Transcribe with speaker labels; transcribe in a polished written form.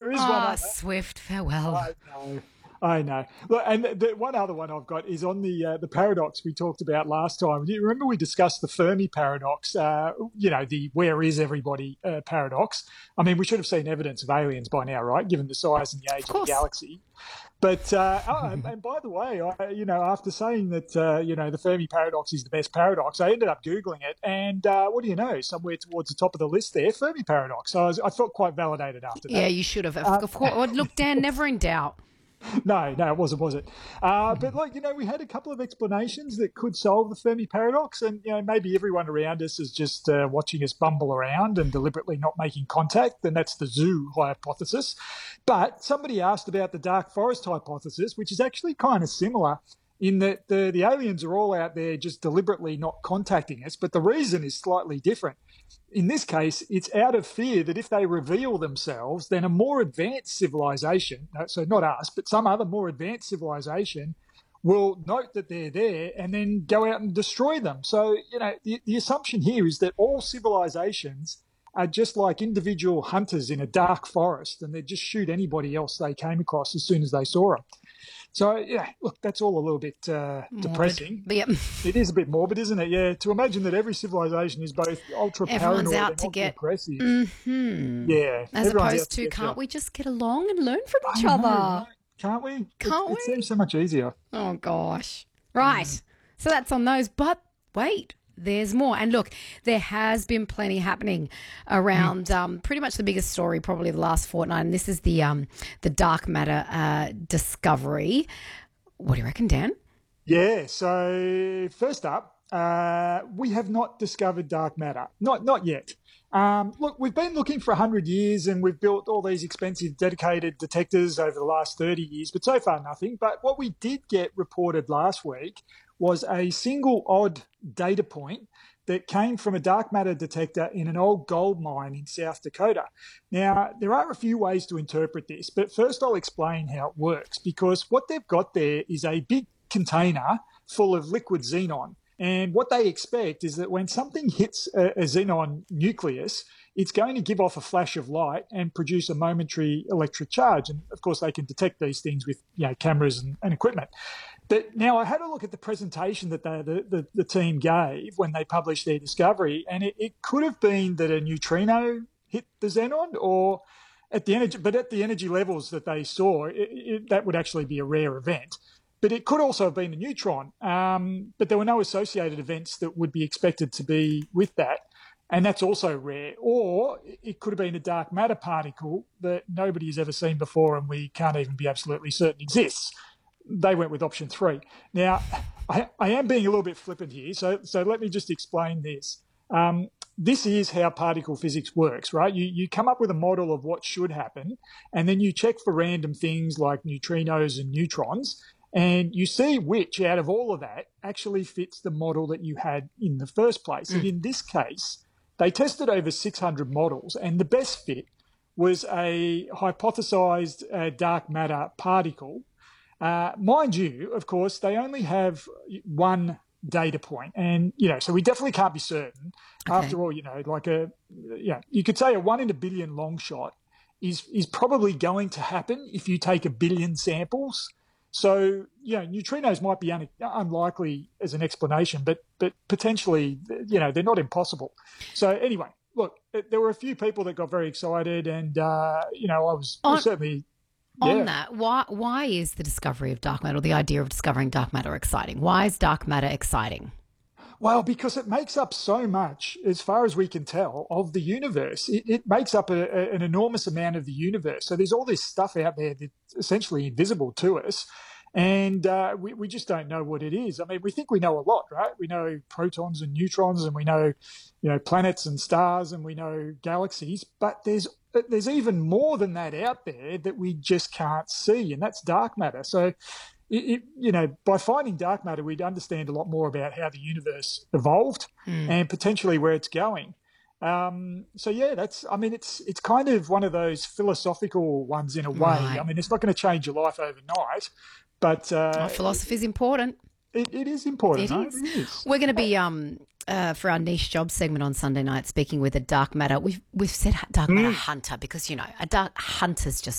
Speaker 1: There is one
Speaker 2: Oh,
Speaker 1: other.
Speaker 2: Swift, farewell.
Speaker 1: I know. I know. Look, and the one other one I've got is on the paradox we talked about last time. Do you remember we discussed the Fermi paradox? The "where is everybody" paradox. I mean, we should have seen evidence of aliens by now, right? Given the size and the
Speaker 2: Of
Speaker 1: age of the
Speaker 2: course.
Speaker 1: galaxy. But and by the way, after saying that the Fermi paradox is the best paradox, I ended up googling it, and what do you know? Somewhere towards the top of the list there, Fermi paradox. So I felt quite validated after
Speaker 2: Yeah,
Speaker 1: that.
Speaker 2: you should have.
Speaker 1: Uh,
Speaker 2: Of course. Well, look, Dan, never in doubt.
Speaker 1: no, it wasn't, was it? But like, we had a couple of explanations that could solve the Fermi paradox, and maybe everyone around us is just watching us bumble around and deliberately not making contact, and that's the zoo hypothesis. But somebody asked about the dark forest hypothesis, which is actually kind of similar in that the aliens are all out there just deliberately not contacting us, but the reason is slightly different. In this case, it's out of fear that if they reveal themselves, then a more advanced civilization, so not us, but some other more advanced civilization, will note that they're there and then go out and destroy them. So, the assumption here is that all civilizations are just like individual hunters in a dark forest, and they'd just shoot anybody else they came across as soon as they saw them. So, yeah, look, that's all a little bit depressing.
Speaker 2: But, yep.
Speaker 1: It is a bit morbid, isn't it? Yeah, to imagine that every civilization is both ultra
Speaker 2: Everyone's
Speaker 1: paranoid
Speaker 2: out
Speaker 1: and
Speaker 2: to
Speaker 1: ultra
Speaker 2: get.
Speaker 1: aggressive.
Speaker 2: Mm-hmm.
Speaker 1: Yeah,
Speaker 2: As
Speaker 1: everyone's
Speaker 2: opposed
Speaker 1: out
Speaker 2: to,
Speaker 1: get
Speaker 2: can't
Speaker 1: you.
Speaker 2: we just get along and learn from each
Speaker 1: I know,
Speaker 2: other?
Speaker 1: right? Can't we?
Speaker 2: Can't
Speaker 1: It
Speaker 2: we?
Speaker 1: seems so much easier.
Speaker 2: Oh, gosh. Right. So that's on those. But wait, there's more. And look, there has been plenty happening around pretty much the biggest story probably of the last fortnight. And this is the dark matter discovery. What do you reckon, Dan?
Speaker 1: Yeah, so first up, we have not discovered dark matter. Not yet. Look, we've been looking for 100 years and we've built all these expensive dedicated detectors over the last 30 years, but so far nothing. But what we did get reported last week was a single odd data point that came from a dark matter detector in an old gold mine in South Dakota. Now, there are a few ways to interpret this, but first I'll explain how it works, because what they've got there is a big container full of liquid xenon. And what they expect is that when something hits a xenon nucleus, it's going to give off a flash of light and produce a momentary electric charge. And of course, they can detect these things with cameras and equipment. But now I had a look at the presentation that the team gave when they published their discovery, and it could have been that a neutrino hit the xenon, or at the energy levels that they saw, that would actually be a rare event. But it could also have been a neutron. But there were no associated events that would be expected to be with that. And that's also rare. Or it could have been a dark matter particle that nobody has ever seen before and we can't even be absolutely certain exists. They went with option 3. Now, I am being a little bit flippant here, so let me just explain this. This is how particle physics works, right? You come up with a model of what should happen, and then you check for random things like neutrinos and neutrons, and you see which out of all of that actually fits the model that you had in the first place. And in this case, they tested over 600 models, and the best fit was a hypothesized dark matter particle. Mind you, of course, they only have one data point, and so we definitely can't be certain.
Speaker 2: Okay.
Speaker 1: After all, you could say a 1 in a billion long shot is probably going to happen if you take a billion samples. So, neutrinos might be unlikely as an explanation, but potentially, they're not impossible. So anyway, look, there were a few people that got very excited, and I was certainly.
Speaker 2: On that, why is the discovery of dark matter, or the idea of discovering dark matter, exciting? Why is dark matter exciting?
Speaker 1: Well, because it makes up so much, as far as we can tell, of the universe. It makes up an enormous amount of the universe. So there's all this stuff out there that's essentially invisible to us, and we just don't know what it is. I mean, we think we know a lot, right? We know protons and neutrons, and we know, planets and stars, and we know galaxies, but there's even more than that out there that we just can't see, and that's dark matter. So, by finding dark matter, we'd understand a lot more about how the universe evolved and potentially where it's going. So yeah, it's kind of one of those philosophical ones in a way.
Speaker 2: Right.
Speaker 1: I mean, it's not going to change your life overnight, but
Speaker 2: philosophy is important.
Speaker 1: It is important.
Speaker 2: It is. We're going to be for our niche job segment on Sunday night speaking with a dark matter. We've said dark matter hunter because a dark hunter's just